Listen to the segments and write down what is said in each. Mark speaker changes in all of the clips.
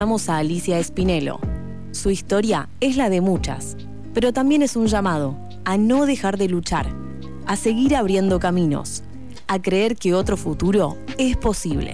Speaker 1: Vamos a Alicia Espinelo. Su historia es la de muchas, pero también es un llamado a no dejar de luchar, a seguir abriendo caminos, a creer que otro futuro es posible.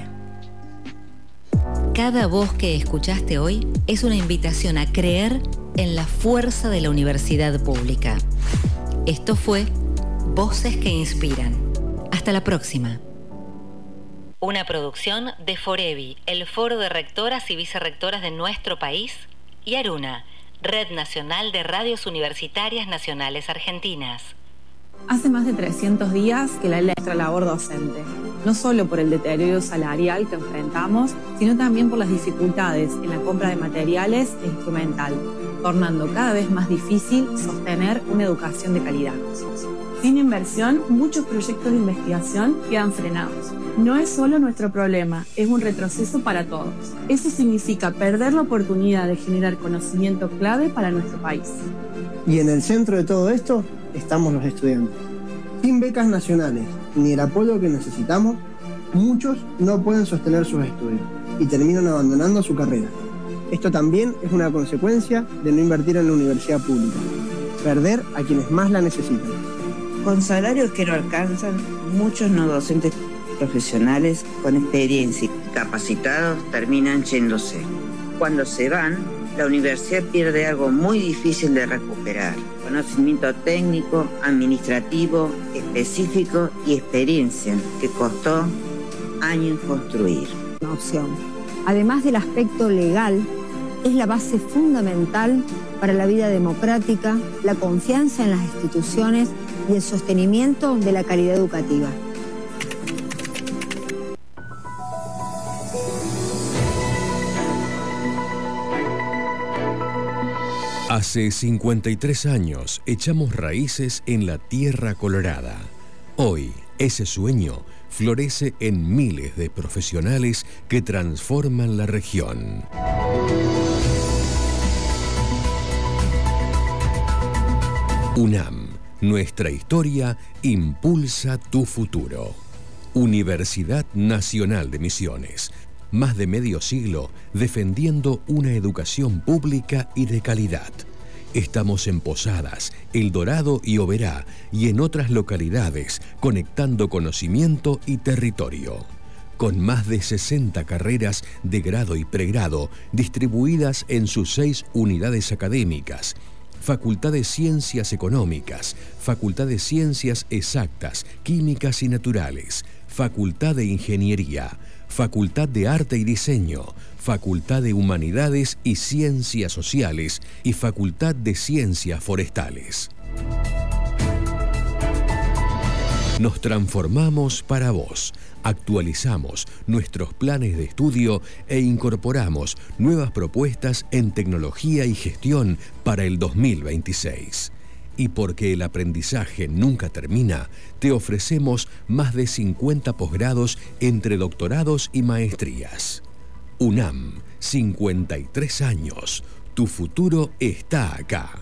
Speaker 2: Cada voz que escuchaste hoy es una invitación a creer en la fuerza de la universidad pública. Esto fue Voces que Inspiran. Hasta la próxima. Una producción de Forevi, el Foro de Rectoras y Vicerrectoras de nuestro país, y Aruna, Red Nacional de Radios Universitarias Nacionales Argentinas.
Speaker 3: Hace más de 300 días que la ley nuestra labor docente, no solo por el deterioro salarial que enfrentamos, sino también por las dificultades en la compra de materiales e instrumental, tornando cada vez más difícil sostener una educación de calidad.
Speaker 4: Sin inversión, muchos proyectos de investigación quedan frenados. No es solo nuestro problema, es un retroceso para todos. Eso significa perder la oportunidad de generar conocimiento clave para nuestro país.
Speaker 5: Y en el centro de todo esto estamos los estudiantes. Sin becas nacionales ni el apoyo que necesitamos, muchos no pueden sostener sus estudios y terminan abandonando su carrera. Esto también es una consecuencia de no invertir en la universidad pública, perder a quienes más la necesitan.
Speaker 6: Con salarios que no alcanzan, muchos no docentes profesionales con experiencia y capacitados terminan yéndose. Cuando se van, la universidad pierde algo muy difícil de recuperar: conocimiento técnico, administrativo, específico y experiencia que costó años construir.
Speaker 7: Una opción. Además del aspecto legal, es la base fundamental para la vida democrática, la confianza en las instituciones y el sostenimiento de la calidad educativa.
Speaker 8: Hace 53 años echamos raíces en la tierra colorada. Hoy, ese sueño florece en miles de profesionales que transforman la región. UNAM, nuestra historia impulsa tu futuro. Universidad Nacional de Misiones. Más de medio siglo defendiendo una educación pública y de calidad. Estamos en Posadas, El Dorado y Oberá y en otras localidades conectando conocimiento y territorio. Con más de 60 carreras de grado y pregrado distribuidas en sus 6 unidades académicas. Facultad de Ciencias Económicas, Facultad de Ciencias Exactas, Químicas y Naturales, Facultad de Ingeniería, Facultad de Arte y Diseño, Facultad de Humanidades y Ciencias Sociales y Facultad de Ciencias Forestales. Nos transformamos para vos, actualizamos nuestros planes de estudio e incorporamos nuevas propuestas en tecnología y gestión para el 2026. Y porque el aprendizaje nunca termina, te ofrecemos más de 50 posgrados entre doctorados y maestrías. UNAM, 53 años. Tu futuro está acá.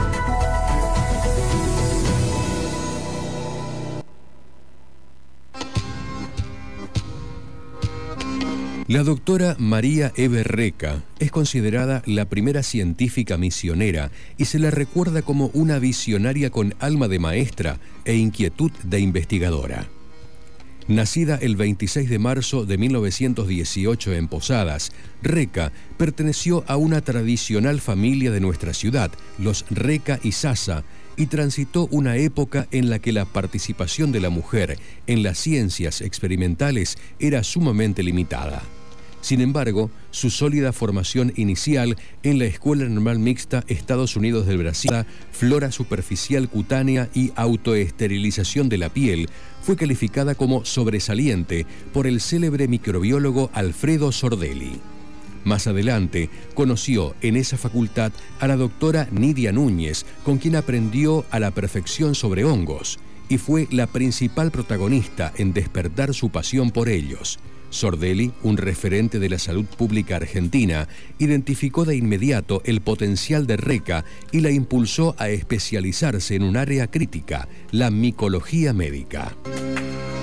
Speaker 8: La doctora María Eve Reca es considerada la primera científica misionera y se la recuerda como una visionaria con alma de maestra e inquietud de investigadora. Nacida el 26 de marzo de 1918 en Posadas, Reca perteneció a una tradicional familia de nuestra ciudad, los Reca y Sasa, y transitó una época en la que la participación de la mujer en las ciencias experimentales era sumamente limitada. Sin embargo, su sólida formación inicial en la Escuela Normal Mixta Estados Unidos del Brasil, flora superficial cutánea y autoesterilización de la piel, fue calificada como sobresaliente por el célebre microbiólogo Alfredo Sordelli. Más adelante, conoció en esa facultad a la doctora Nidia Núñez, con quien aprendió a la perfección sobre hongos, y fue la principal protagonista en despertar su pasión por ellos. Sordelli, un referente de la salud pública argentina, identificó de inmediato el potencial de Reca y la impulsó a especializarse en un área crítica, la micología médica.